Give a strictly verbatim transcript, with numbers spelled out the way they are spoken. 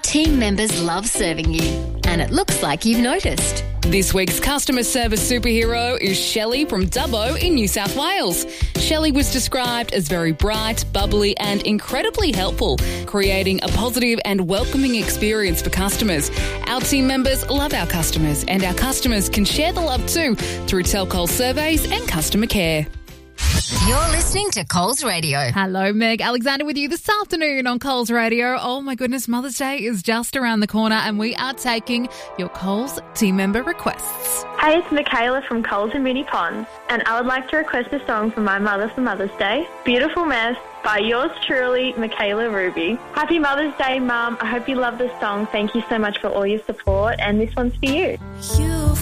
team members love serving you, and it looks like you've noticed. This week's customer service superhero is Shelley from Dubbo in New South Wales. Shelley was described as very bright, bubbly and incredibly helpful, creating a positive and welcoming experience for customers. Our team members love our customers, and our customers can share the love too through Tell Coles surveys and customer care. You're listening to Coles Radio. Hello, Meg Alexander with you this afternoon on Coles Radio. Oh my goodness, Mother's Day is just around the corner and we are taking your Coles team member requests. Hey, it's Michaela from Coles in Moonee Ponds, and I would like to request a song for my mother for Mother's Day, Beautiful Mess by yours truly, Michaela Ruby. Happy Mother's Day, Mum. I hope you love this song. Thank you so much for all your support, and this one's for you. You